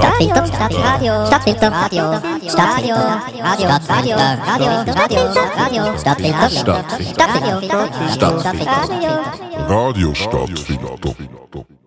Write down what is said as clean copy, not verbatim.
Stadtfilter, Stadtradio, Stadtfilter, Radio, Stadtradio, Radio, Radio, Radio, Radio, Stadtfilter, Stadtradio, Radio Stadtfilter.